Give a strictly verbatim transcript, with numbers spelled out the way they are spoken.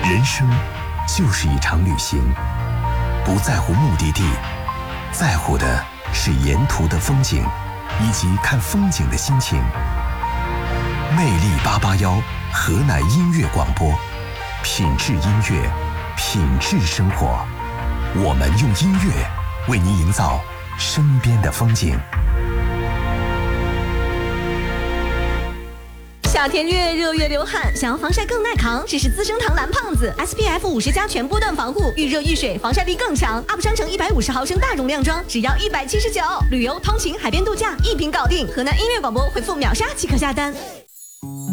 人生就是一场旅行，不在乎目的地，在乎的是沿途的风景，以及看风景的心情。魅力八八幺河南音乐广播，品质音乐，品质生活。我们用音乐为您营造身边的风景。 夏天越热越流汗，想要防晒更耐扛，只是资生堂蓝胖子 S P F 五十加全波段防护，遇热遇水，防晒力更强。U P 商城一百五十毫升大容量装，只要一百七十九。旅游、通勤、海边度假一瓶搞定。河南音乐广播回复秒杀即可下单。